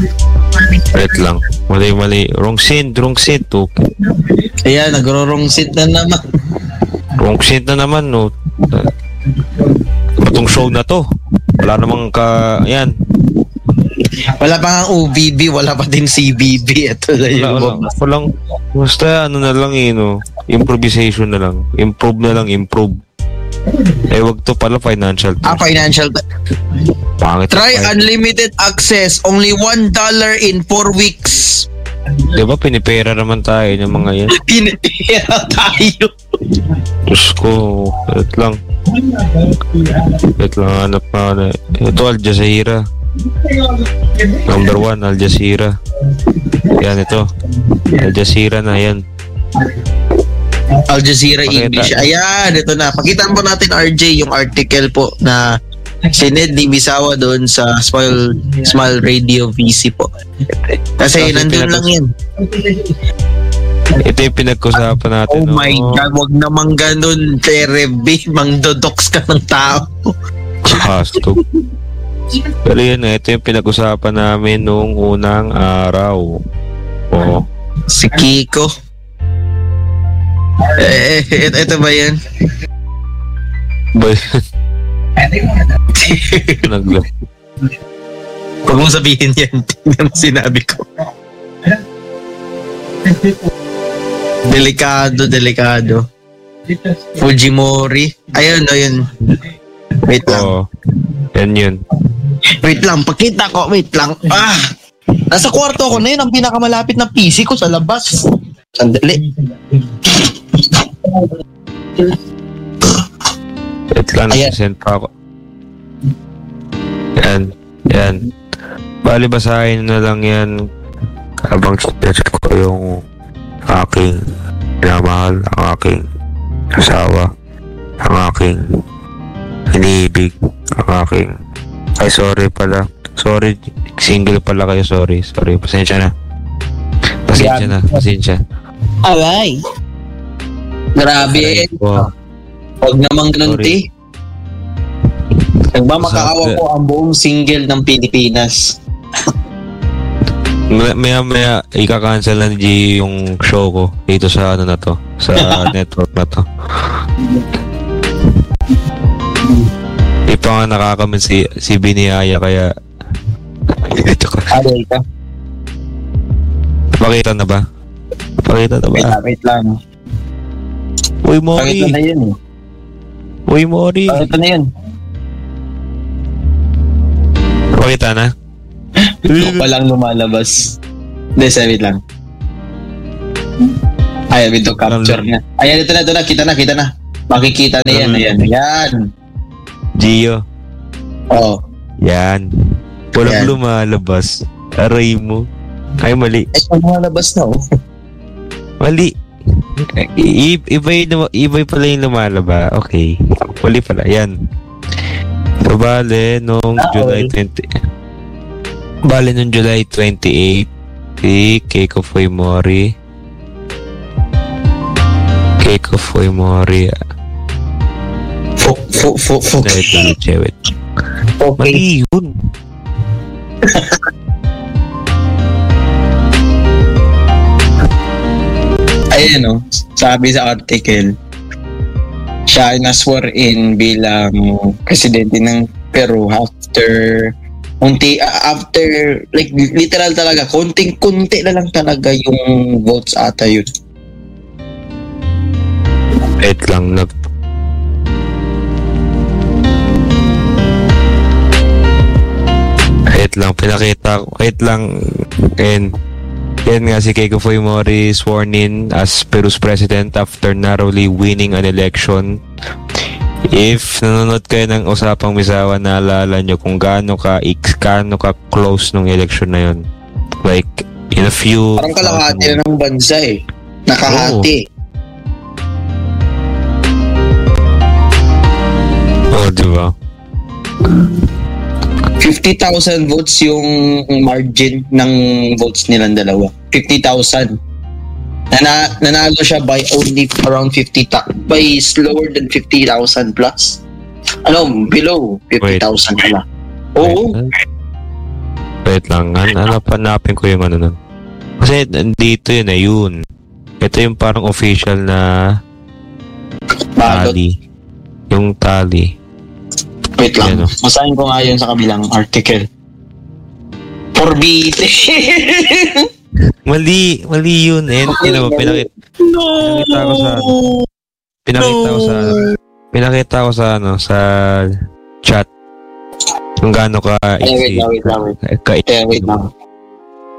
Wait lang. Mali. Wrong seat. Okay. Ayan, nagro-wrong seat na naman. Wrong seat na naman, no. Batong show na to. Wala namang yan. Wala pa nga OBB, wala pa din CBB. Ito na yun. Walang, basta ano na lang no. Improvisation na lang. Improve. Wag to pala financial. Financial. Pangit. Try unlimited access. Only $1 in 4 weeks. Diba pinipera naman tayo ng mga yan? Pinipera tayo. Diyos ko. Wait lang, hanap na. Ito, Al Jazeera. Number 1, Al Jazeera. Yan, ito. Al Jazeera na, yan. Al Jazeera English. Ayan, ito na. Pakitaan po natin, RJ, yung article po na sined ni Misawa doon sa Smile Radio VC po. Kasi nandun lang yan. Ito yung pinag-usapan natin. Oh my God, wag namang ganun, Terebe. Mangdodox ka ng tao. Hastog. Pero yun, ito yung pinag-usapan namin noong unang araw. Oo. Si Kiko. Ito ba yan? Ba yan? Huwag mo sabihin yan. Tingnan mo sinabi ko. Delikado. Fujimori. Ayun. Wait lang. Oo. Yan. Wait lang, pakita ko. Wait lang. Nasa kwarto ko na yun. Ang pinakamalapit na PC ko sa labas. Sandali. Wait lang, nasisend pa ako. Yan. Bali, basahin na lang yan habang check ko yung aking minamahal, ang aking asawa, ang aking iniibig, ang aking sorry, single pala kayo, sorry, pasensya na. Alay. Grabe. Huwag namang ganun, ti. Nagmamakaawa ko ang buong single ng Pilipinas. Maya ika-cancel na ni G yung show ko dito sa ano na to, sa network na to. Di pa nga nakakamit si Biniaya kaya ito ko. Alay ka. Pakita na ba? Wait lang. Uy, Mori. Pakita na yun eh. Uy, Mori. Pakita na yun. Pakita na? Ito pa lang lumalabas. Hindi, wait lang. Ayan, ito capture niya. Ayan, ito na. Kita na. Makikita na yan. Ayan. Gio. Oo. Yan. Walang lumalabas. Aray mo. Ay, mali. Ito lumalabas na, oh. Mali. Iba pala yung lumalaba. Okay. Mali pala. Yan. So, bale, nung July 28, si Keiko Fujimori. Wait. Mali yun. Ayan, no? Sabi sa article, siya ay na-swear in bilang presidente ng Peru after like literal talaga konting-kunti na lang talaga yung votes ata yun. Wait lang, and yan nga si Keiko Fujimori sworn in as Peru's president after narrowly winning an election. If nanonood kayo ng Usapang Misawa, naalala nyo kung gaano ka close nung election na yun. Like, in a few... Parang kalahati na ng bansa eh. Nakahati. Oh, diba? 50,000 votes yung margin ng votes nilang dalawa. 50,000. Nanalo siya by only around 50,000. By slower than 50,000 plus. Below 50,000 pala. Oo. Wait lang, hanapin ko yung ano nun. Kasi dito yun yun. Ito yung parang official na tally. Yung tally. Wait lang. Yan, Masahin ko nga yun sa kabilang article. Forbidden. Mali yun. Pinakita ko sa chat kung gaano ka wait lang.